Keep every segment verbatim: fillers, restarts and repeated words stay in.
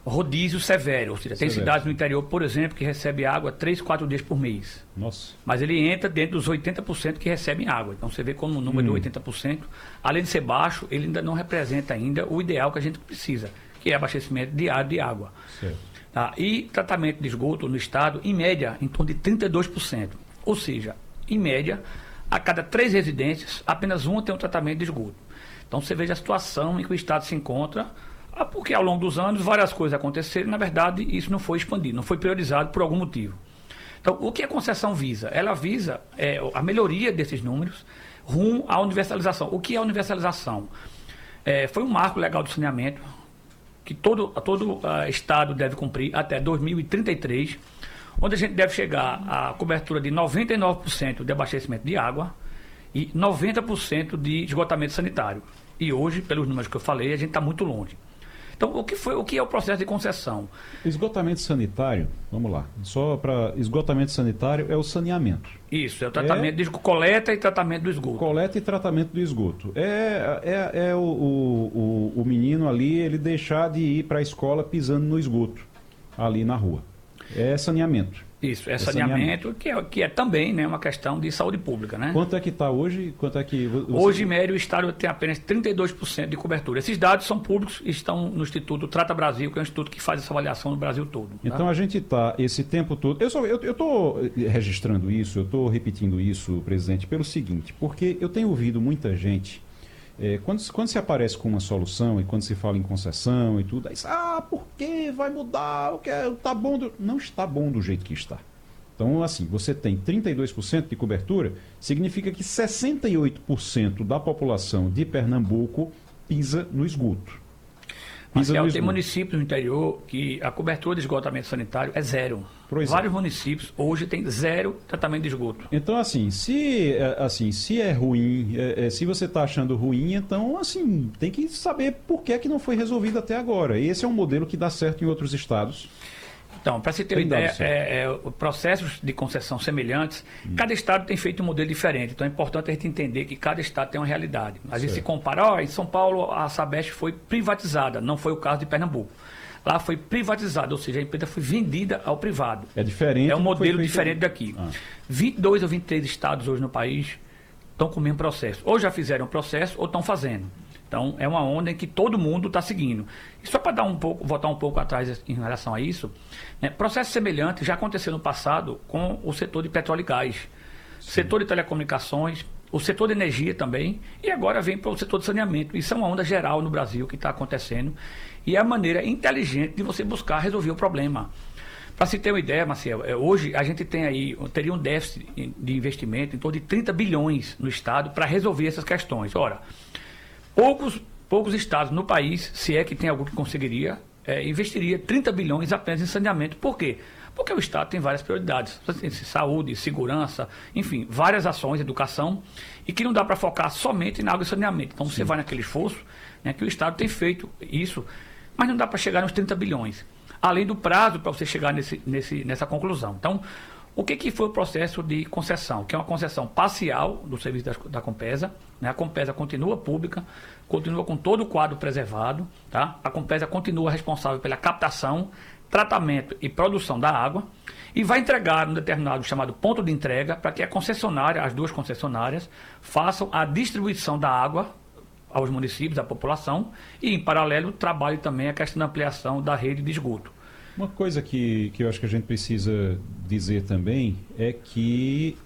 rodízio severo, ou seja, tem Severo. cidades no interior, por exemplo, que recebem água três, quatro dias por mês. Nossa. Mas ele entra dentro dos oitenta por cento que recebem água. Então você vê como o número Hum. de oitenta por cento, além de ser baixo, ele ainda não representa ainda o ideal que a gente precisa, que é abastecimento diário de água. Certo. Tá? E tratamento de esgoto no estado, em média, em torno de trinta e dois por cento. Ou seja, em média, a cada três residências, apenas uma tem um tratamento de esgoto. Então você veja a situação em que o estado se encontra, ah, porque ao longo dos anos várias coisas aconteceram e, na verdade, isso não foi expandido, não foi priorizado por algum motivo. Então, o que a concessão visa? Ela visa é, a melhoria desses números rumo à universalização. O que é a universalização? É, foi um marco legal do saneamento que todo, todo uh, estado deve cumprir até dois mil e trinta e três, onde a gente deve chegar à cobertura de noventa e nove por cento de abastecimento de água e noventa por cento de esgotamento sanitário. E hoje, pelos números que eu falei, a gente está muito longe. Então, o que, foi, o que é o processo de concessão? Esgotamento sanitário, vamos lá. Só para esgotamento sanitário é o saneamento. Isso, é o tratamento é... de coleta e tratamento do esgoto. Coleta e tratamento do esgoto. É, é, é o, o, o menino ali, ele deixar de ir para a escola pisando no esgoto, ali na rua. É saneamento. Isso, é, é saneamento, saneamento. Que, é, que é também, né, uma questão de saúde pública, né? Quanto é que está hoje? Quanto é que você... Hoje, em média, o estado tem apenas trinta e dois por cento de cobertura. Esses dados são públicos e estão no Instituto Trata Brasil, que é um instituto que faz essa avaliação no Brasil todo. Tá? Então, a gente está esse tempo todo... Eu estou eu, eu registrando isso, eu estou repetindo isso, presidente, pelo seguinte, porque eu tenho ouvido muita gente... É, quando, quando se aparece com uma solução e quando se fala em concessão e tudo, aí diz, ah, por que vai mudar? O que é, tá bom do... Não está bom do jeito que está. Então, assim, você tem trinta e dois por cento de cobertura, significa que sessenta e oito por cento da população de Pernambuco pisa no esgoto. Pisa Marcel, no tem esgoto. municípios no interior que a cobertura de esgotamento sanitário é zero. Pois Vários é. municípios hoje têm zero tratamento de esgoto. Então, assim, se, assim, se é ruim, é, é, se você está achando ruim, então, assim, tem que saber por que é que não foi resolvido até agora. E esse é um modelo que dá certo em outros estados. Então, para você ter uma ideia, é, é, processos de concessão semelhantes, hum. cada estado tem feito um modelo diferente. Então é importante a gente entender que cada estado tem uma realidade. Às vezes se compara, ó, em São Paulo a Sabesp foi privatizada, não foi o caso de Pernambuco. Lá foi privatizada, ou seja, a empresa foi vendida ao privado. É diferente. É um modelo feito... diferente daqui. Ah. vinte e dois ou vinte e três estados hoje no país estão com o mesmo processo. Ou já fizeram o processo ou estão fazendo. Então, é uma onda em que todo mundo está seguindo. E só para dar um pouco, voltar um pouco atrás em relação a isso, né, processo semelhante já aconteceu no passado com o setor de petróleo e gás, Sim. setor de telecomunicações, o setor de energia também, e agora vem para o setor de saneamento. Isso é uma onda geral no Brasil que está acontecendo, e é a maneira inteligente de você buscar resolver o problema. Para se ter uma ideia, Marcel, hoje a gente tem aí, teria um déficit de investimento em torno de trinta bilhões no Estado para resolver essas questões. Ora, Poucos, poucos estados no país, se é que tem algum que conseguiria, é, investiria trinta bilhões apenas em saneamento. Por quê? Porque o estado tem várias prioridades. Saúde, segurança, enfim, várias ações, educação, e que não dá para focar somente na água e saneamento. Então Sim. você vai naquele esforço, né, que o estado tem feito isso, mas não dá para chegar nos trinta bilhões. Além do prazo para você chegar nesse, nesse, nessa conclusão. Então, o que, que foi o processo de concessão? Que é uma concessão parcial do serviço da, da Compesa. Né? A Compesa continua pública, continua com todo o quadro preservado. Tá? A Compesa continua responsável pela captação, tratamento e produção da água e vai entregar um determinado chamado ponto de entrega para que a concessionária, as duas concessionárias, façam a distribuição da água aos municípios, à população e, em paralelo, trabalhe também a questão da ampliação da rede de esgoto. Uma coisa que, que eu acho que a gente precisa dizer também é que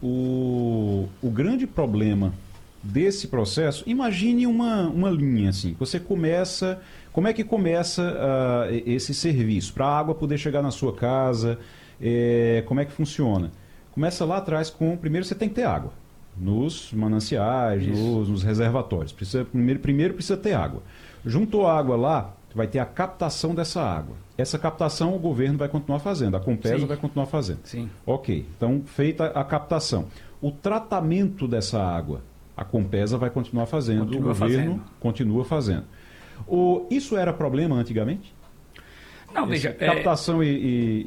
o, o grande problema desse processo, imagine uma, uma linha assim, você começa, como é que começa uh, esse serviço? Para a água poder chegar na sua casa, é, como é que funciona? Começa lá atrás com, primeiro você tem que ter água, nos mananciais, nos, nos reservatórios, precisa, primeiro, primeiro precisa ter água. Juntou a água lá, vai ter a captação dessa água. Essa captação o governo vai continuar fazendo, a Compesa Sim. vai continuar fazendo. Sim. Ok, então feita a captação. O tratamento dessa água, a Compesa vai continuar fazendo, continua o governo fazendo. continua fazendo. O, isso era problema antigamente? Não, veja... Captação é... e,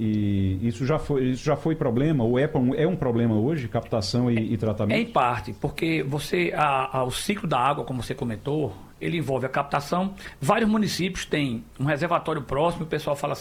e, e isso, já foi, isso já foi problema, ou é, é um problema hoje, captação e, é, e tratamento? É em parte, porque você, a, a, o ciclo da água, como você comentou, ele envolve a captação. Vários municípios têm um reservatório próximo, o pessoal fala assim,